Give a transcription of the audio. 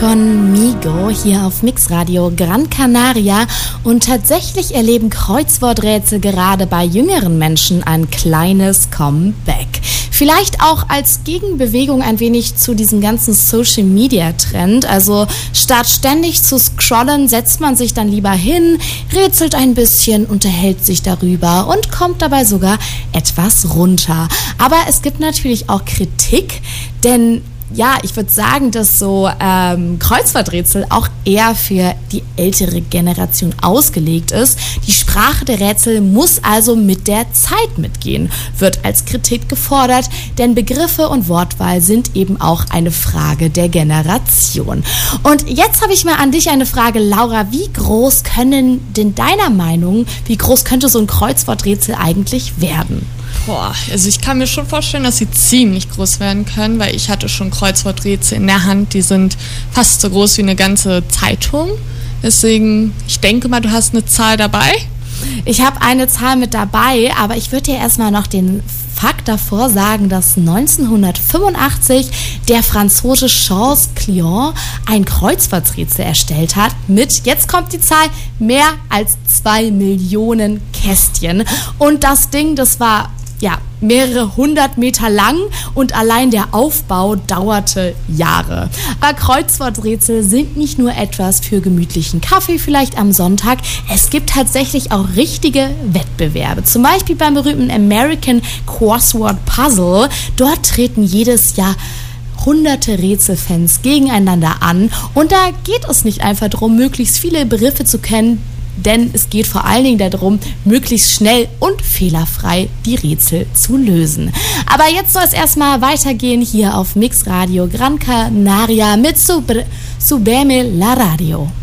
Conmigo hier auf Mixradio Gran Canaria und tatsächlich erleben Kreuzworträtsel gerade bei jüngeren Menschen ein kleines Comeback. Vielleicht auch als Gegenbewegung ein wenig zu diesem ganzen Social-Media-Trend. Also statt ständig zu scrollen, setzt man sich dann lieber hin, rätselt ein bisschen, unterhält sich darüber und kommt dabei sogar etwas runter. Aber es gibt natürlich auch Kritik, denn ja, ich würde sagen, dass so Kreuzworträtsel auch eher für die ältere Generation ausgelegt ist. Die Sprache der Rätsel muss also mit der Zeit mitgehen, wird als Kritik gefordert, denn Begriffe und Wortwahl sind eben auch eine Frage der Generation. Und jetzt habe ich mal an dich eine Frage, Laura. Wie groß könnte so ein Kreuzworträtsel eigentlich werden? Also ich kann mir schon vorstellen, dass sie ziemlich groß werden können, weil ich hatte schon Kreuzworträtsel in der Hand, die sind fast so groß wie eine ganze Zeitung. Deswegen, ich denke mal, du hast eine Zahl dabei. Ich habe eine Zahl mit dabei, aber ich würde dir erstmal noch den Fakt davor sagen, dass 1985 der Franzose Charles Client ein Kreuzworträtsel erstellt hat mit, jetzt kommt die Zahl, mehr als 2 Millionen Kästchen. Und das Ding, das war mehrere 100 Meter lang und allein der Aufbau dauerte Jahre. Aber Kreuzworträtsel sind nicht nur etwas für gemütlichen Kaffee vielleicht am Sonntag, es gibt tatsächlich auch richtige Wettbewerbe. Zum Beispiel beim berühmten American Crossword Puzzle. Dort treten jedes Jahr hunderte Rätselfans gegeneinander an und da geht es nicht einfach darum, möglichst viele Begriffe zu kennen, denn es geht vor allen Dingen darum, möglichst schnell und fehlerfrei die Rätsel zu lösen. Aber jetzt soll es erstmal weitergehen hier auf Mixradio Gran Canaria mit Subeme la Radio.